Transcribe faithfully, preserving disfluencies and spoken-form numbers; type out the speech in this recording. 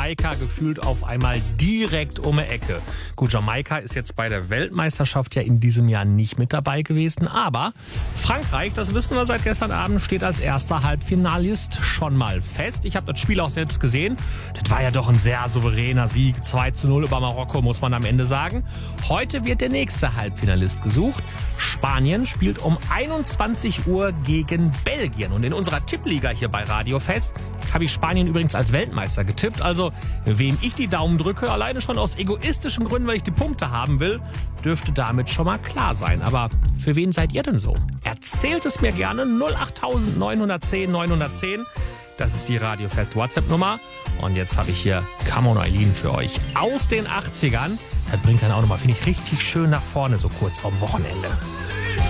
Jamaika gefühlt auf einmal direkt um die Ecke. Gut, Jamaika ist jetzt bei der Weltmeisterschaft ja in diesem Jahr nicht mit dabei gewesen, aber Frankreich, das wissen wir seit gestern Abend, steht als erster Halbfinalist schon mal fest. Ich habe das Spiel auch selbst gesehen. Das war ja doch ein sehr souveräner Sieg. zwei zu null über Marokko, muss man am Ende sagen. Heute wird der nächste Halbfinalist gesucht. Spanien spielt um einundzwanzig Uhr gegen Belgien. Und in unserer Tippliga hier bei Radio Fest habe ich Spanien übrigens als Weltmeister getippt. Also, wem ich die Daumen drücke, alleine schon aus egoistischen Gründen, weil ich die Punkte haben will, dürfte damit schon mal klar sein. Aber für wen seid ihr denn so? Erzählt es mir gerne. null acht neun eins null neun eins null eins. Das ist die Radio Fest WhatsApp-Nummer. Und jetzt habe ich hier Come on Eileen für euch aus den achtzigern. Das bringt dann auch nochmal, finde ich, richtig schön nach vorne, so kurz vorm Wochenende.